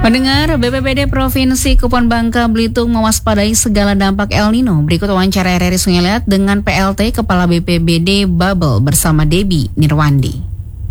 Pendengar, BPBD Provinsi Kepulauan Bangka Belitung mewaspadai segala dampak El Nino. Berikut wawancara RRI Sungai Liat dengan PLT Kepala BPBD Babel bersama Debbie Nirwandi.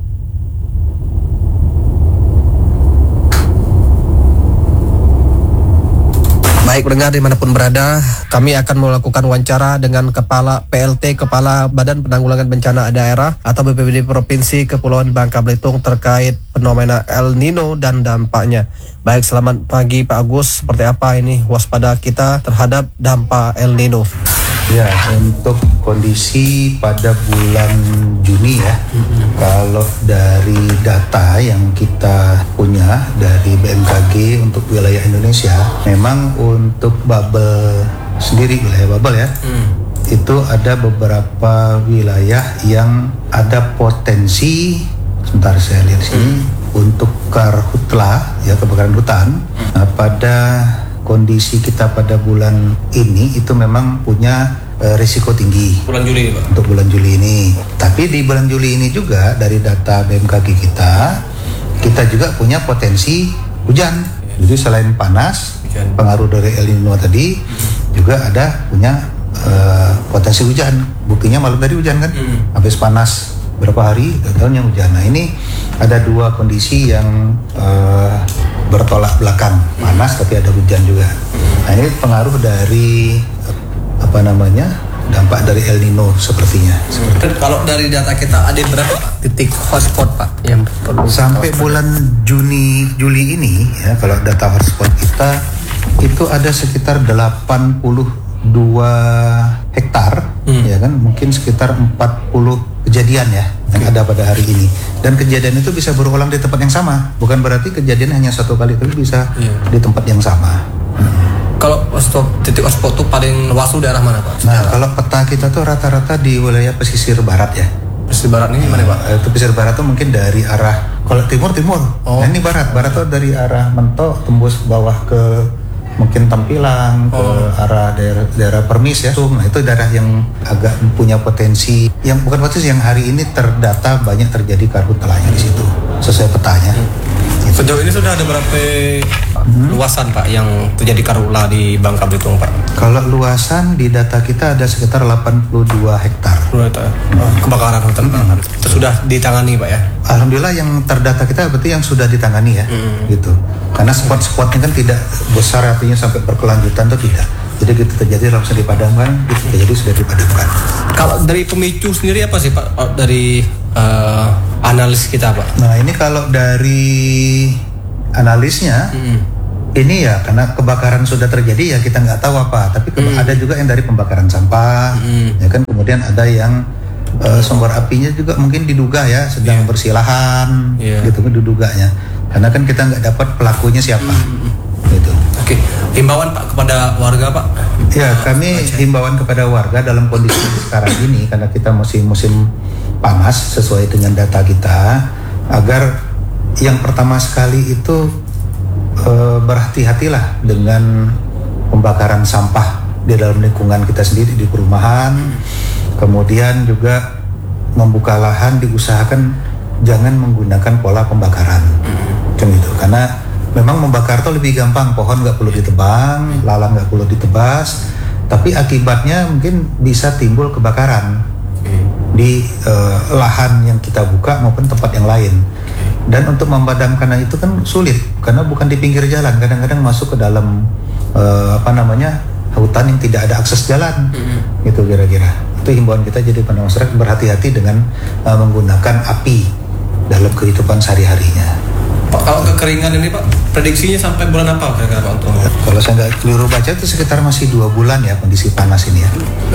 Baik pendengar dimanapun berada, kami akan melakukan wawancara dengan Kepala PLT, Kepala Badan Penanggulangan Bencana Daerah atau BPBD Provinsi Kepulauan Bangka Belitung terkait fenomena El Nino dan dampaknya. Baik, selamat pagi Pak Agus, seperti apa ini waspada kita terhadap dampak El Nino? Ya, untuk kondisi pada bulan Juni ya, kalau dari data yang kita punya dari BMKG untuk wilayah Indonesia, memang untuk Babel sendiri, wilayah Babel ya, itu ada beberapa wilayah yang ada potensi, sebentar saya lihat sini, untuk karhutla, ya kebakaran hutan. Nah, pada kondisi kita pada bulan ini itu memang punya risiko tinggi bulan Juli, Pak. Untuk bulan Juli ini. Tapi di bulan Juli ini juga dari data BMKG kita juga punya potensi hujan. Jadi selain panas, pengaruh dari El Nino tadi, juga ada punya potensi hujan. Buktinya malam tadi hujan kan, habis panas berapa hari, datangnya hujan. Nah ini ada dua kondisi yang bertolak belakang, panas tapi ada hujan juga. Nah ini pengaruh dari dampak dari El Nino sepertinya. Kalau dari data kita ada berapa titik hotspot Pak yang perlu sampai bulan Juli ini ya, kalau data hotspot kita itu ada sekitar 82 hektar ya kan, mungkin sekitar 40 kejadian ya yang ada pada hari ini, dan kejadian itu bisa berulang di tempat yang sama, bukan berarti kejadian hanya satu kali, tapi bisa di tempat yang sama. Kalau titik hotspot itu paling luas daerah mana Pak? Nah kalau peta kita tuh rata-rata di wilayah pesisir barat ya. Pesisir barat ini mana Pak? Itu pesisir barat tuh mungkin dari arah, kalau timur. Nah ini barat tuh dari arah Mentok tembus bawah ke mungkin Tampilang, ke arah daerah Permis ya. Nah itu daerah yang agak punya potensi, yang bukan potensi, yang hari ini terdata banyak terjadi karhutla di situ sesuai petanya. Sejauh ini sudah ada berapa luasan Pak yang terjadi karhutla di Bangka Belitung Pak? Kalau luasan di data kita ada sekitar 82 hektar. Kebakaran hutan itu sudah ditangani Pak ya? Alhamdulillah yang terdata kita berarti yang sudah ditangani ya, gitu. Karena spot-spotnya kan tidak besar, artinya sampai berkelanjutan tuh tidak. Jadi gitu terjadi langsung dipadamkan, gitu terjadi sudah dipadamkan. Kalau dari pemicu sendiri apa sih Pak dari analis kita Pak? Nah ini kalau dari analisnya, ini ya karena kebakaran sudah terjadi ya kita nggak tahu apa. Tapi ada juga yang dari pembakaran sampah, ya kan. Kemudian ada yang sumber apinya juga mungkin diduga ya sedang bersilahan, gitu kan diduganya. Karena kan kita nggak dapat pelakunya siapa, gitu. Oke, himbauan Pak kepada warga Pak? Ya kami himbauan kepada warga dalam kondisi sekarang ini, karena kita masih musim panas sesuai dengan data kita, agar yang pertama sekali itu berhati-hatilah dengan pembakaran sampah di dalam lingkungan kita sendiri di perumahan. Kemudian juga membuka lahan diusahakan jangan menggunakan pola pembakaran, kan gitu. Karena memang membakar itu lebih gampang, pohon nggak perlu ditebang, lalang nggak perlu ditebas, tapi akibatnya mungkin bisa timbul kebakaran di lahan yang kita buka maupun tempat yang lain. Dan untuk memadamkan itu kan sulit, karena bukan di pinggir jalan, kadang-kadang masuk ke dalam hutan yang tidak ada akses jalan, gitu kira-kira. Itu himbauan kita, jadi pada masyarakat berhati-hati dengan menggunakan api dalam kehidupan sehari-harinya. Pak, kalau kekeringan ini Pak, prediksinya sampai bulan apa kira-kira Pak untuk? Kalau saya nggak keliru baca itu sekitar masih 2 bulan ya kondisi panas ini ya.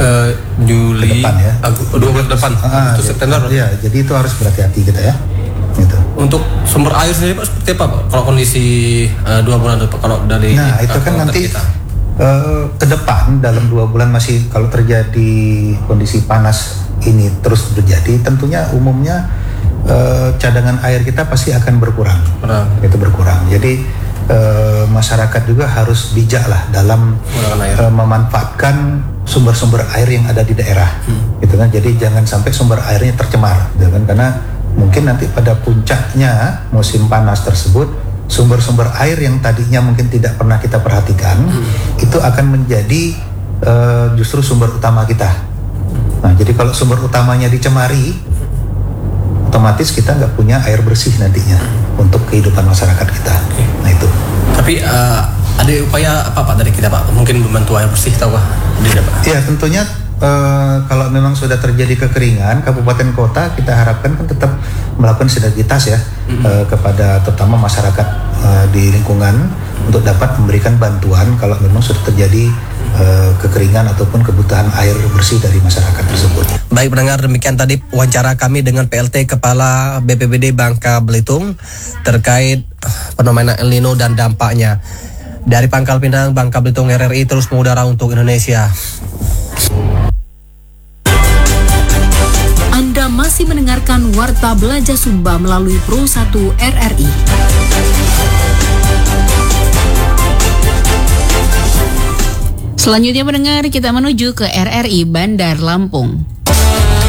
Juli depan ya. 2 bulan depan, Agustus September. Iya, jadi itu harus berhati-hati kita ya. Gitu. Untuk sumber air sendiri Pak seperti apa Pak? Kalau kondisi 2 bulan depan, kalau dari itu kan nanti ke depan dalam 2 bulan masih, kalau terjadi kondisi panas ini terus terjadi, tentunya umumnya cadangan air kita pasti akan berkurang. Itu berkurang. Jadi masyarakat juga harus bijak lah dalam memanfaatkan sumber-sumber air yang ada di daerah, gitu kan. Jadi jangan sampai sumber airnya tercemar, gitu kan. Karena mungkin nanti pada puncaknya musim panas tersebut sumber-sumber air yang tadinya mungkin tidak pernah kita perhatikan, itu akan menjadi justru sumber utama kita. Nah, jadi kalau sumber utamanya dicemari, otomatis kita nggak punya air bersih nantinya untuk kehidupan masyarakat kita. Nah itu. Tapi ada upaya apa Pak dari kita Pak? Mungkin membantu air bersih atau apa? Ada Pak? Ya tentunya kalau memang sudah terjadi kekeringan, kabupaten kota kita harapkan kan tetap melakukan sinergitas ya kepada terutama masyarakat di lingkungan untuk dapat memberikan bantuan kalau memang sudah terjadi kekeringan ataupun kebutuhan air bersih dari masyarakat tersebut. Baik pendengar, demikian tadi wawancara kami dengan PLT Kepala BPBD Bangka Belitung terkait fenomena El Nino dan dampaknya. Dari Pangkal Pinang, Bangka Belitung, RRI terus mengudara untuk Indonesia. Anda masih mendengarkan Warta Belajar Sumba melalui Pro 1 RRI. Selanjutnya pendengar, kita menuju ke RRI Bandar Lampung.